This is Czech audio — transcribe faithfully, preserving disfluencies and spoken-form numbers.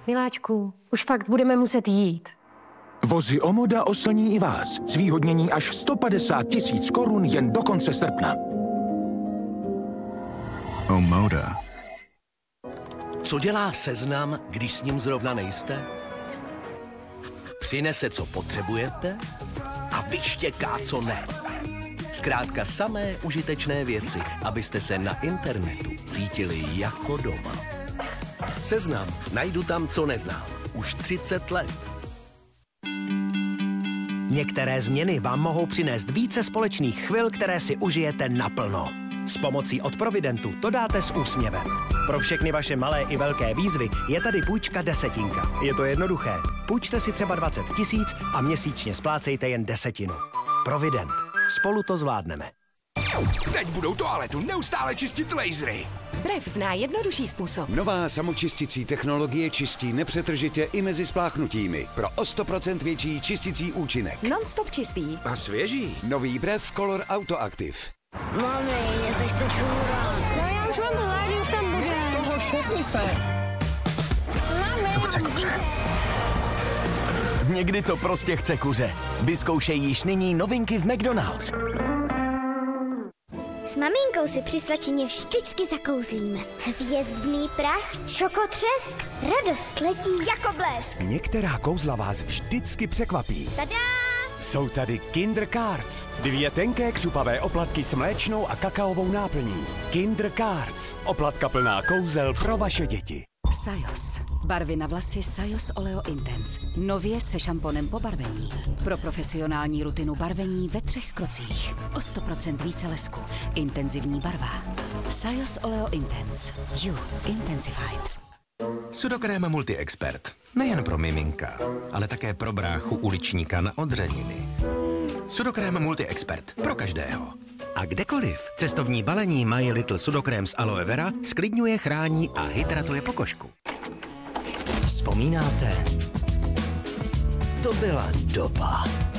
Miláčku, už fakt budeme muset jít. Vozy Omoda oslní i vás. Zvýhodnění až sto padesát tisíc korun jen do konce srpna. Omoda. Co dělá Seznam, když s ním zrovna nejste? Přinese, co potřebujete a vyštěká, co ne. Zkrátka samé užitečné věci, abyste se na internetu cítili jako doma. Seznam. Najdu tam, co neznám. Už třicet let. Některé změny vám mohou přinést více společných chvil, které si užijete naplno. S pomocí od Providentu to dáte s úsměvem. Pro všechny vaše malé i velké výzvy je tady půjčka desetinka. Je to jednoduché. Půjčte si třeba dvacet tisíc a měsíčně splácejte jen desetinu. Provident. Spolu to zvládneme. Teď budou toaletu neustále čistit lasery. Brev zná jednodušší způsob. Nová samočistící technologie čistí nepřetržitě i mezi spláchnutími. Pro o sto procent větší čisticí účinek. Non-stop čistý. A svěží. Nový Brev Color Autoactive. Mami, mě se chce čůrat. No já už mám hlad, už tam bude. Toho šupni se. Mami. To chce kuře. Někdy to prostě chce kuře. Vyzkoušej již nyní novinky v McDonald's. S maminkou si při svačině vždycky zakouzlíme. Hvězdný prach, čokotřesk, radost letí jako blesk. Některá kouzla vás vždycky překvapí. Tada! Jsou tady Kinder Cards. Dvě tenké křupavé oplatky s mléčnou a kakaovou náplní. Kinder Cards. Oplatka plná kouzel pro vaše děti. Sajos. Barvy na vlasy Sajos Oleo Intense. Nově se šamponem po barvení. Pro profesionální rutinu barvení ve třech krocích. O sto procent více lesku. Intenzivní barva. Sajos Oleo Intense. You Intensified. Sudokrém Multi-Expert. Nejen pro miminka, ale také pro bráchu uličníka na odřeniny. Sudokrém Multi-Expert. Pro každého. A kdekoliv. Cestovní balení My Little Sudokrém z aloe vera sklidňuje, chrání a hydratuje pokožku. Vzpomínáte? To byla doba.